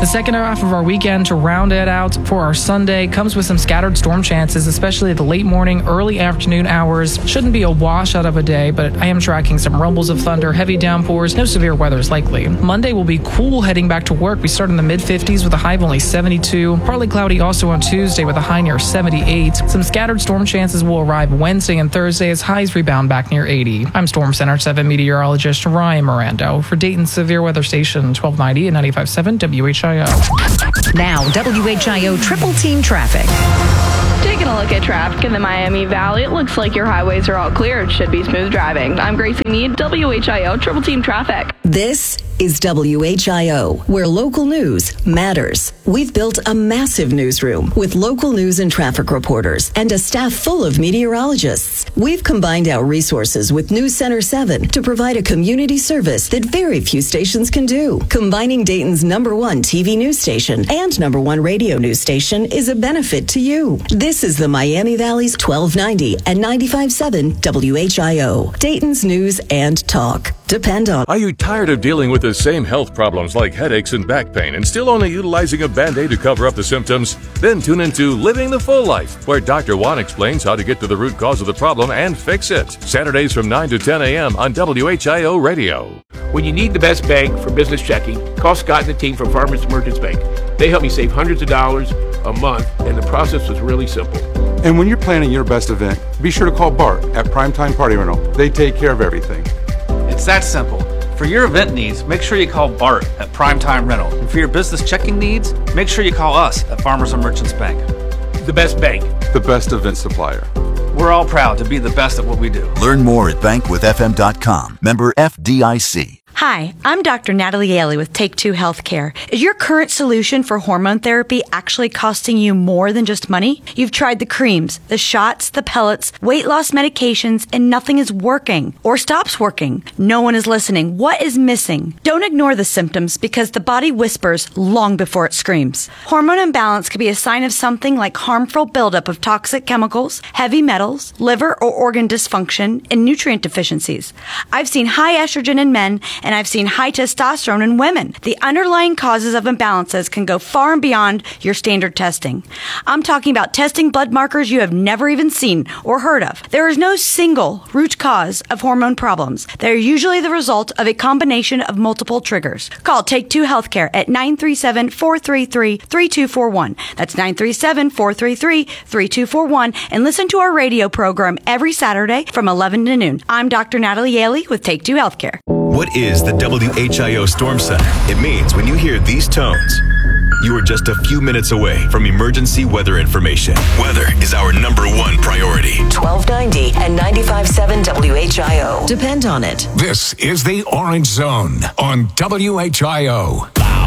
The second half of our weekend to round it out for our Sunday comes with some scattered storm chances, especially the late morning, early afternoon hours. Shouldn't be a washout of a day, but I am tracking some rumbles of thunder, heavy downpours, no severe weather is likely. Monday will be cool heading back to work. We start in the mid fifties with a high of only seventy-two. Partly cloudy also on Tuesday with a high near seventy-eight. Some scattered storm chances will arrive Wednesday and Thursday as highs rebound back near eighty. I'm Storm Center seven meteorologist Ryan Mirando for Dayton's Severe Weather Station twelve ninety and ninety-five point seven W H I O. Now, W H I O Triple Team Traffic. Taking a look at traffic in the Miami Valley, it looks like your highways are all clear. It should be smooth driving. I'm Gracie Mead, W H I O Triple Team Traffic. This is W H I O, where local news matters. We've built a massive newsroom with local news and traffic reporters and a staff full of meteorologists. We've combined our resources with News Center seven to provide a community service that very few stations can do. Combining Dayton's number one T V news station and number one radio news station is a benefit to you. This is the Miami Valley's twelve ninety and ninety-five point seven W H I O. Dayton's news and talk. Depend on. Are you tired of dealing with the same health problems like headaches and back pain and still only utilizing a Band-Aid to cover up the symptoms? Then tune into Living the Full Life, where Doctor Juan explains how to get to the root cause of the problem and fix it. Saturdays from nine to ten a.m. on W H I O Radio. When you need the best bank for business checking, call Scott and the team from Farmers Merchants Bank. They help me save hundreds of dollars a month, and the process was really simple. And when you're planning your best event, be sure to call Bart at Primetime Party Rental. They take care of everything. It's that simple. For your event needs, make sure you call Bart at Primetime Rental. And for your business checking needs, make sure you call us at Farmers and Merchants Bank. The best bank. The best event supplier. We're all proud to be the best at what we do. Learn more at bank with f m dot com. Member F D I C. Hi, I'm Doctor Natalie Yaley with Take Two Healthcare. Is your current solution for hormone therapy actually costing you more than just money? You've tried the creams, the shots, the pellets, weight loss medications, and nothing is working or stops working. No one is listening. What is missing? Don't ignore the symptoms because the body whispers long before it screams. Hormone imbalance could be a sign of something like harmful buildup of toxic chemicals, heavy metals, liver or organ dysfunction, and nutrient deficiencies. I've seen high estrogen in men and I've seen high testosterone in women. The underlying causes of imbalances can go far and beyond your standard testing. I'm talking about testing blood markers you have never even seen or heard of. There is no single root cause of hormone problems. They're usually the result of a combination of multiple triggers. Call Take Two Healthcare at nine three seven, four three three, three two four one. That's nine three seven, four three three, three two four one. And listen to our radio program every Saturday from eleven to noon. I'm Doctor Natalie Yaley with Take Two Healthcare. What is the W H I O Storm Center? It means when you hear these tones, you are just a few minutes away from emergency weather information. Weather is our number one priority. twelve ninety and ninety-five point seven W H I O. Depend on it. This is the Orange Zone on W H I O.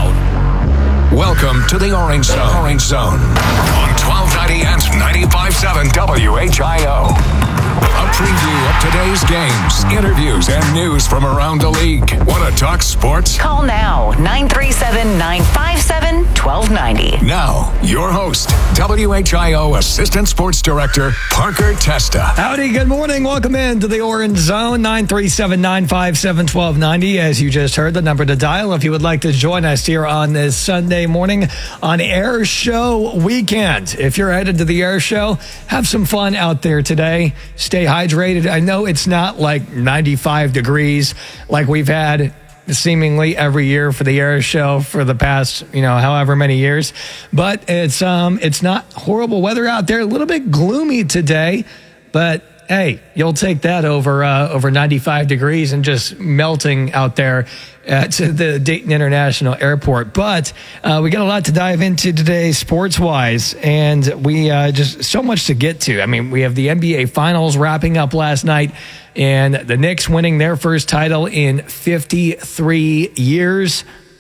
Loud. Welcome to the Orange Zone. Orange Zone on twelve ninety and ninety-five point seven W H I O. A preview of today's games, interviews, and news from around the league. Want to talk sports? Call now, nine three seven, nine five seven, one two nine zero. Now, your host, W H I O Assistant Sports Director, Parker Testa. Howdy, good morning. Welcome in to the Orange Zone, nine three seven, nine five seven, one two nine zero. As you just heard, the number to dial if you would like to join us here on this Sunday morning on Air Show weekend. If you're headed to the Air Show, have some fun out there today. Stay hydrated. I know it's not like ninety-five degrees like we've had seemingly every year for the Air Show for the past, you know, however many years, but it's um it's not horrible weather out there. A little bit gloomy today, but hey, you'll take that over uh, over ninety-five degrees and just melting out there at the Dayton International Airport. But uh, we got a lot to dive into today sports-wise, and we uh, just so much to get to. I mean, we have the N B A Finals wrapping up last night, and the Knicks winning their first title in fifty-three years.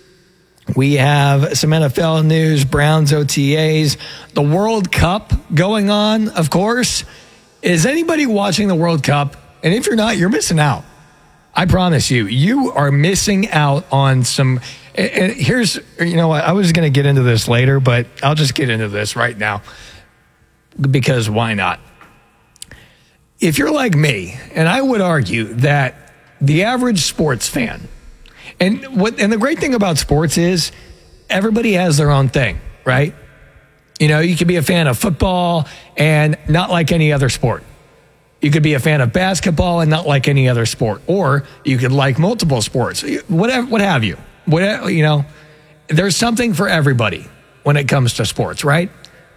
We have some N F L news, Browns O T As, the World Cup going on, of course. Is anybody watching the World Cup? And if you're not, you're missing out. I promise you, you are missing out on some. And here's, you know what, I was going to get into this later, but I'll just get into this right now because why not? If you're like me, and I would argue that the average sports fan, and what, and the great thing about sports is everybody has their own thing, right? You know, you could be a fan of football and not like any other sport. You could be a fan of basketball and not like any other sport. Or you could like multiple sports, whatever, what have you. Whatever, you know, there's something for everybody when it comes to sports, right?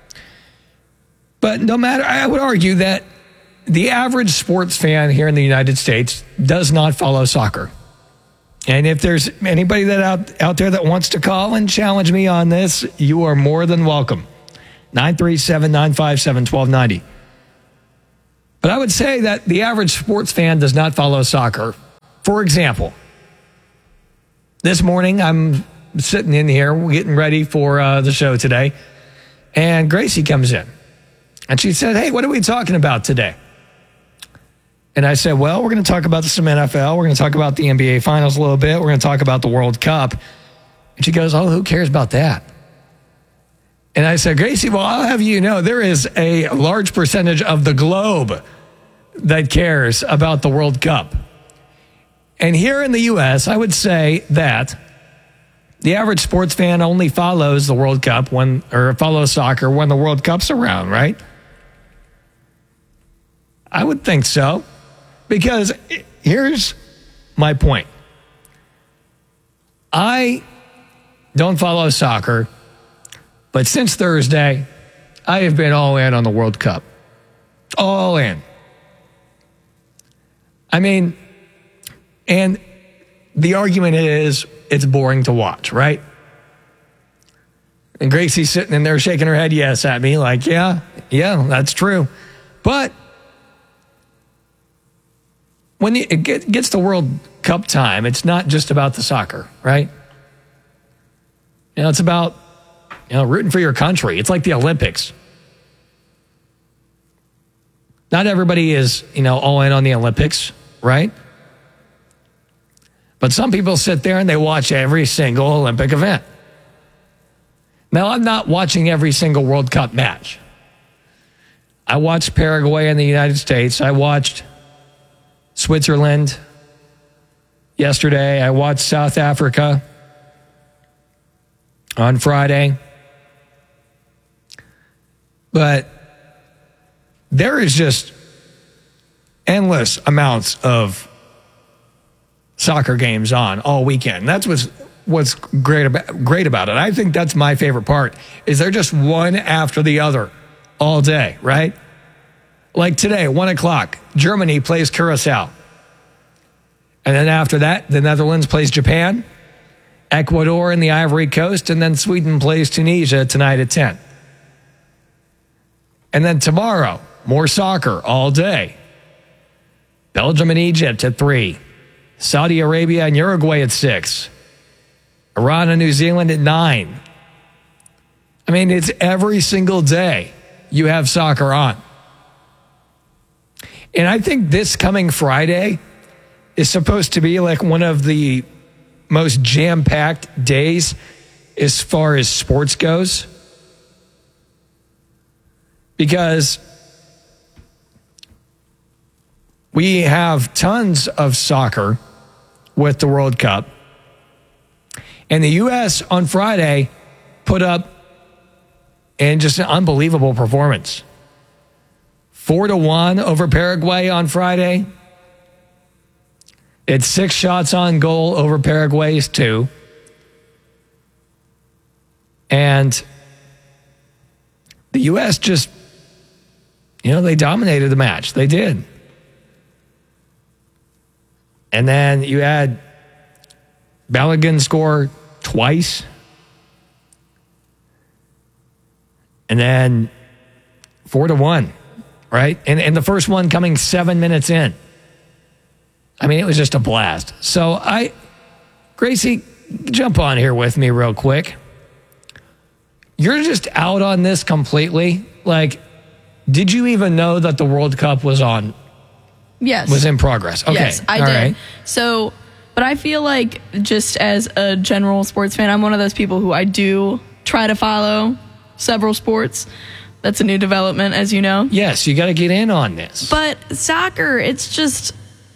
But no matter, I would argue that the average sports fan here in the United States does not follow soccer. And if there's anybody that out, out there that wants to call and challenge me on this, you are more than welcome. nine three seven, nine five seven, one two nine zero. But I would say that the average sports fan does not follow soccer. For example, this morning I'm sitting in here getting ready for uh, the show today, and Gracie comes in. And she said, hey, what are we talking about today? And I said, well, we're going to talk about some N F L. We're going to talk about the N B A Finals a little bit. We're going to talk about the World Cup. And she goes, oh, who cares about that? And I said, Gracie, well, I'll have you know, there is a large percentage of the globe that cares about the World Cup. And here in the U S, I would say that the average sports fan only follows the World Cup when, or follows soccer when the World Cup's around, right? I would think so. Because here's my point. I don't follow soccer, but since Thursday, I have been all in on the World Cup. All in. I mean, and the argument is it's boring to watch, right? And Gracie's sitting in there shaking her head yes at me like, yeah, yeah, that's true. But when it gets to World Cup time, it's not just about the soccer, right? You know, it's about, you know, rooting for your country. It's like the Olympics. Not everybody is, you know, all in on the Olympics, right? But some people sit there and they watch every single Olympic event. Now, I'm not watching every single World Cup match. I watched Paraguay and the United States. I watched Switzerland yesterday. I watched South Africa on Friday. But there is just endless amounts of soccer games on all weekend. That's what's what's great about great about it. I think that's my favorite part, is they're just one after the other all day, right? Like today, one o'clock, Germany plays Curacao. And then after that, the Netherlands plays Japan, Ecuador and the Ivory Coast, and then Sweden plays Tunisia tonight at ten. And then tomorrow, more soccer all day. Belgium and Egypt at three. Saudi Arabia and Uruguay at six. Iran and New Zealand at nine. I mean, it's every single day you have soccer on. And I think this coming Friday is supposed to be like one of the most jam-packed days as far as sports goes. Because we have tons of soccer with the World Cup. And the U S on Friday put up in just an unbelievable performance. Four to one over Paraguay on Friday. It's six shots on goal over Paraguay's two. And the U S just, you know, they dominated the match. They did. And then you had Balogun score twice. And then four to one, right? And, and the first one coming seven minutes in. I mean, it was just a blast. So I, Gracie, jump on here with me real quick. You're just out on this completely. Like, did you even know that the World Cup was on? Yes. Was in progress. Okay. Yes, I All did. right. So, but I feel like just as a general sports fan, I'm one of those people who I do try to follow several sports. That's a new development, as you know. Yes, you got to get in on this. But soccer, it's just,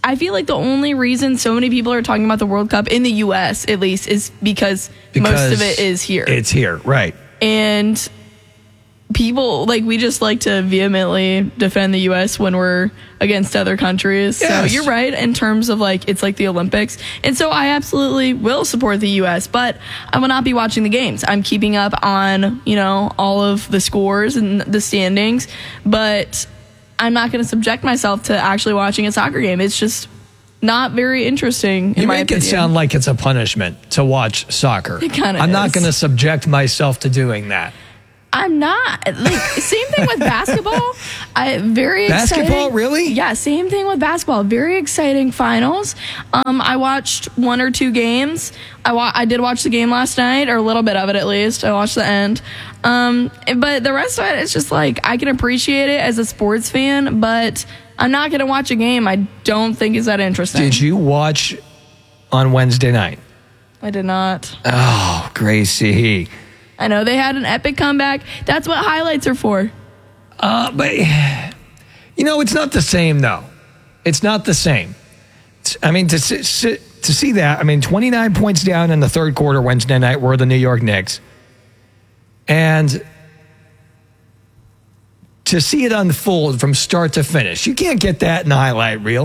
I feel like the only reason so many people are talking about the World Cup in the U S at least is because, Because most of it is here. It's here, right. And people, like, we just like to vehemently defend the U S when we're against other countries. Yes. So you're right in terms of, like, it's like the Olympics. And so I absolutely will support the U S, but I will not be watching the games. I'm keeping up on, you know, all of the scores and the standings, but I'm not going to subject myself to actually watching a soccer game. It's just not very interesting, in You my make opinion. it sound like it's a punishment to watch soccer. It kinda I'm not is. going to subject myself to doing that. I'm not. Like, same thing with basketball. I very Basketball, exciting. really? Yeah, same thing with basketball. Very exciting finals. Um, I watched one or two games. I wa- I did watch the game last night, or a little bit of it at least. I watched the end. Um, but the rest of it, it's just like, I can appreciate it as a sports fan, but I'm not going to watch a game I don't think is that interesting. Did you watch on Wednesday night? I did not. Oh, Gracie. I know they had an epic comeback. That's what highlights are for. Uh, but, you know, it's not the same, though. It's not the same. It's, I mean, to, to, to see that, I mean, twenty-nine points down in the third quarter Wednesday night were the New York Knicks. And to see it unfold from start to finish, you can't get that in a highlight reel.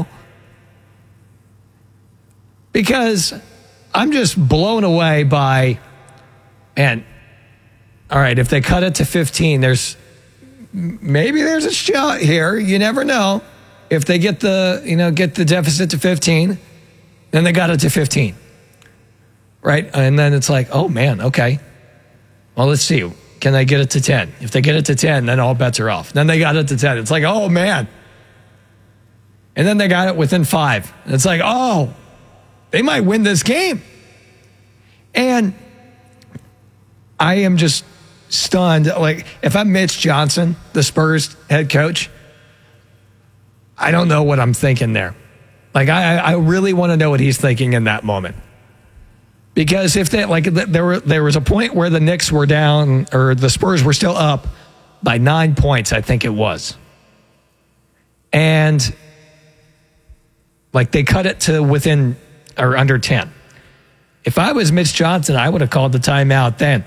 Because I'm just blown away by, man, all right, if they cut it to fifteen, there's maybe there's a shot here. You never know. If they get the, you know, get the deficit to fifteen, then they got it to fifteen. Right? And then it's like, oh man, okay. Well, let's see. Can they get it to ten? If they get it to ten, then all bets are off. Then they got it to ten. It's like, oh man. And then they got it within five. And it's like, oh, they might win this game. And I am just stunned. Like, if I'm Mitch Johnson, the Spurs head coach, I don't know what I'm thinking there. Like, I, I really want to know what he's thinking in that moment. Because if they, like, there were there was a point where the Knicks were down, or the Spurs were still up by nine points, I think it was. And, like, they cut it to within, or under ten. If I was Mitch Johnson, I would have called the timeout then.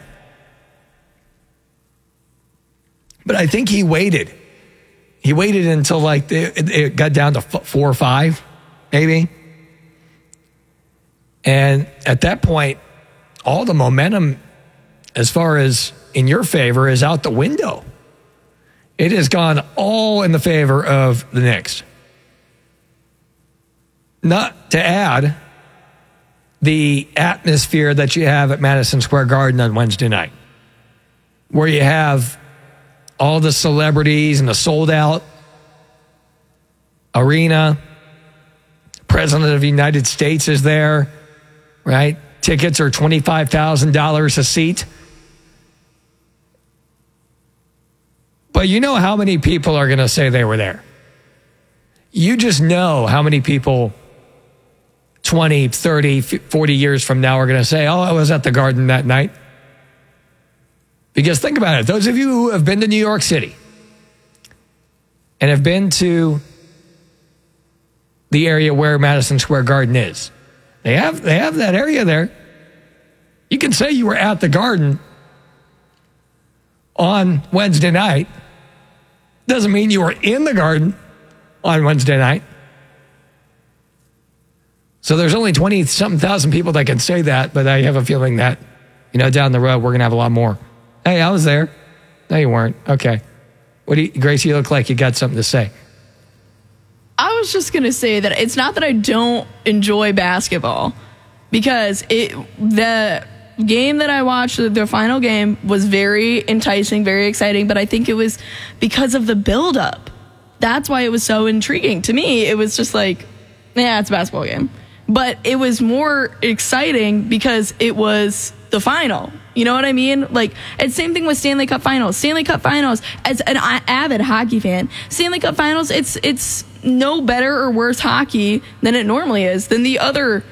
But I think he waited. He waited until, like, it, it got down to four or five, maybe. And at that point, all the momentum, as far as in your favor, is out the window. It has gone all in the favor of the Knicks. Not to add the atmosphere that you have at Madison Square Garden on Wednesday night, where you have all the celebrities and the sold-out arena. President of the United States is there, right? Tickets are twenty-five thousand dollars a seat. But you know how many people are going to say they were there. You just know how many people twenty, thirty, forty years from now are going to say, oh, I was at the Garden that night. Because think about it. Those of you who have been to New York City and have been to the area where Madison Square Garden is, they have, they have that area there. You can say you were at the Garden on Wednesday night. Doesn't mean you were in the Garden on Wednesday night. So there's only twenty-something thousand people that can say that, but I have a feeling that, you know, down the road, we're going to have a lot more. Hey, I was there. No, you weren't. Okay. What do you, Grace, you look like you got something to say. I was just going to say that it's not that I don't enjoy basketball, because it the game that I watched, the final game, was very enticing, very exciting, but I think it was because of the buildup. That's why it was so intriguing. To me, it was just like, yeah, it's a basketball game. But it was more exciting because it was the final. You know what I mean? Like, it's same thing with Stanley Cup Finals. Stanley Cup Finals, as an avid hockey fan, Stanley Cup Finals, it's it's no better or worse hockey than it normally is, than the other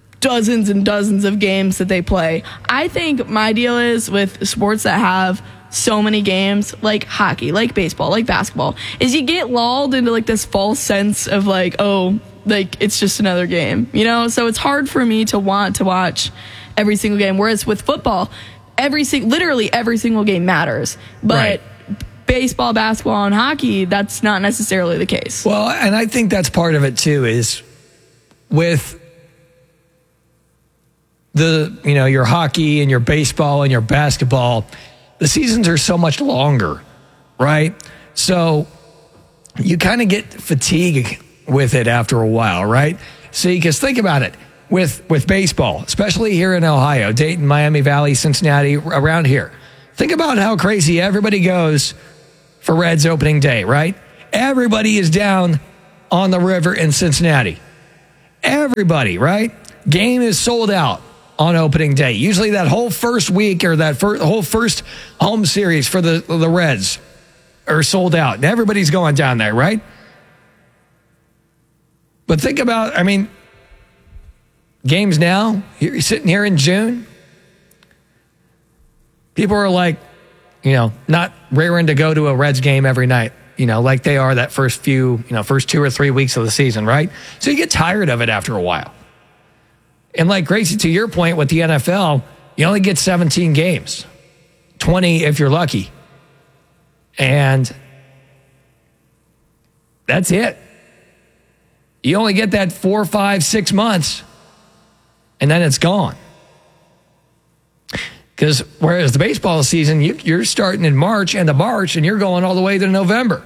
dozens and dozens of games that they play. I think my deal is with sports that have so many games like hockey, like baseball, like basketball, is you get lulled into like this false sense of like, oh, like it's just another game, you know? So it's hard for me to want to watch every single game. Whereas with football, every single, literally every single game matters. But right. baseball, basketball, and hockey, that's not necessarily the case. Well, and I think that's part of it too, is with the, you know, your hockey and your baseball and your basketball, the seasons are so much longer, right? So you kind of get fatigue with it after a while, right? See, because think about it. With with baseball, especially here in Ohio, Dayton, Miami Valley, Cincinnati, around here. Think about how crazy everybody goes for Reds opening day, right? Everybody is down on the river in Cincinnati. Everybody, right? Game is sold out on opening day. Usually that whole first week or that fir- whole first home series for the, the Reds are sold out. And everybody's going down there, right? But think about, I mean, games now, you're sitting here in June. People are like, you know, not raring to go to a Reds game every night, you know, like they are that first few, you know, first two or three weeks of the season, right? So you get tired of it after a while. And like Gracie, to your point with the N F L, you only get seventeen games, twenty if you're lucky. And that's it. You only get that four, five, six months. And then it's gone. Because whereas the baseball season, you, you're starting in March and the March, and you're going all the way to November.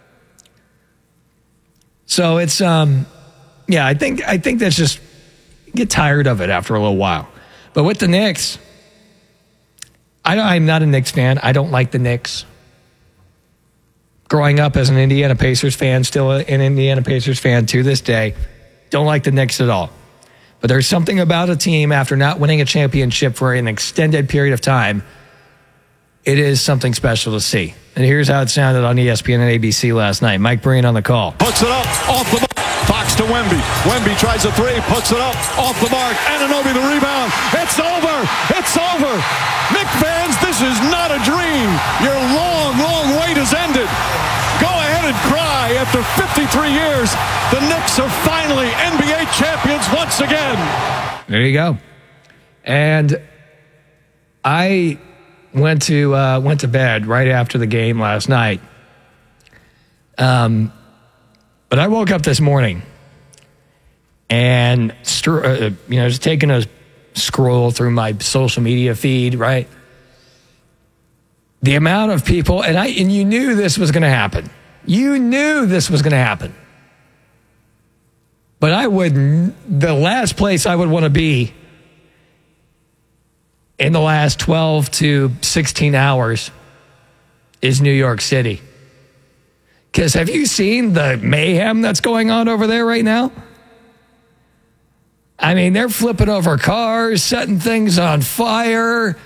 So it's, um, yeah, I think I think that's just, you get tired of it after a little while. But with the Knicks, I, I'm not a Knicks fan. I don't like the Knicks. Growing up as an Indiana Pacers fan, still an Indiana Pacers fan to this day, don't like the Knicks at all. But there's something about a team after not winning a championship for an extended period of time. It is something special to see. And here's how it sounded on E S P N and A B C last night. Mike Breen on the call. Puts it up, off the mark. Fox to Wemby. Wemby tries a three, puts it up, off the mark. Anunoby the rebound. It's over. It's over. Knicks fans, this is not a dream. Your long, long wait has ended. Go ahead and cry. After fifty-three years, the Knicks are finally N B A champions once again. There you go. And I went to uh, went to bed right after the game last night. Um, but I woke up this morning and str- uh, you know, just taking a scroll through my social media feed, right? The amount of people, and I and you knew this was going to happen. You knew this was going to happen. But I would, the last place I would want to be in the last twelve to sixteen hours is New York City. Because have you seen the mayhem that's going on over there right now? I mean, they're flipping over cars, setting things on fire,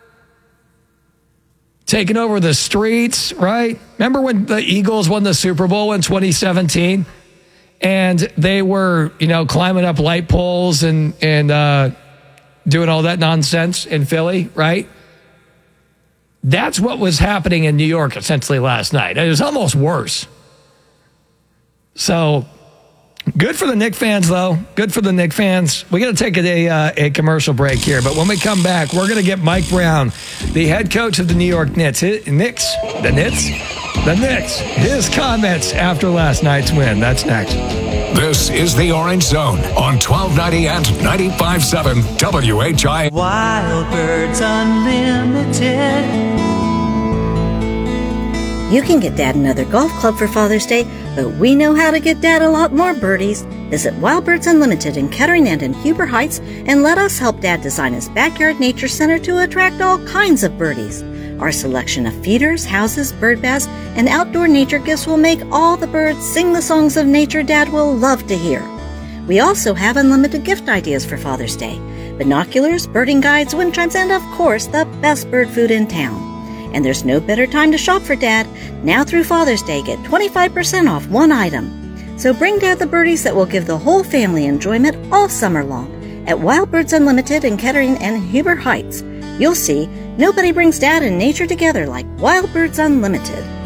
taking over the streets, right? Remember when the Eagles won the Super Bowl in twenty seventeen? And they were, you know, climbing up light poles and, and uh, doing all that nonsense in Philly, right? That's what was happening in New York essentially last night. It was almost worse. So good for the Knicks fans, though. Good for the Knicks fans. We got to take a, uh, a commercial break here, but when we come back, we're going to get Mike Brown, the head coach of the New York Knicks. Knicks? The Knicks? The Knicks. His comments after last night's win. That's next. This is the Orange Zone on twelve ninety and ninety-five point seven W H I. Wild Birds Unlimited. You can get Dad another golf club for Father's Day, but we know how to get Dad a lot more birdies. Visit Wild Birds Unlimited in Kettering and in Huber Heights and let us help Dad design his backyard nature center to attract all kinds of birdies. Our selection of feeders, houses, bird baths, and outdoor nature gifts will make all the birds sing the songs of nature Dad will love to hear. We also have unlimited gift ideas for Father's Day. Binoculars, birding guides, wind chimes, and of course, the best bird food in town. And there's no better time to shop for Dad. Now through Father's Day, get twenty-five percent off one item. So bring Dad the birdies that will give the whole family enjoyment all summer long at Wild Birds Unlimited in Kettering and Huber Heights. You'll see, nobody brings dad and nature together like Wild Birds Unlimited.